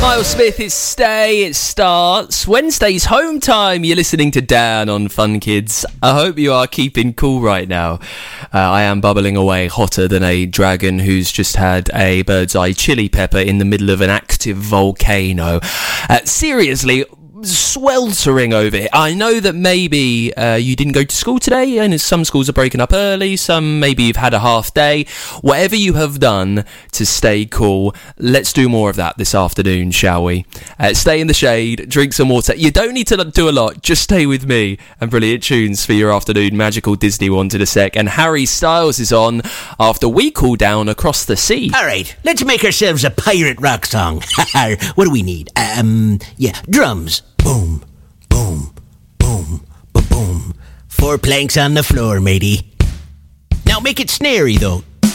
Miles Smith is Stay. It starts Wednesday's home time. You're listening to Dan on Fun Kids. I hope you are keeping cool right now. I am bubbling away hotter than a dragon who's just had a bird's eye chili pepper in the middle of an active volcano. Seriously, sweltering over here. I know that maybe you didn't go to school today, and some schools are breaking up early, some maybe you've had a half day. Whatever you have done to stay cool, let's do more of that this afternoon, shall we? Stay in the shade, drink some water. You don't need to do a lot, just stay with me and brilliant tunes for your afternoon. Magical Disney Wanted a Sec, and Harry Styles is on after we cool down across the sea. Alright, let's make ourselves a pirate rock song. What do we need? Drums. Boom, boom, boom, boom, boom. 4 planks on the floor, matey. Now make it snary, though.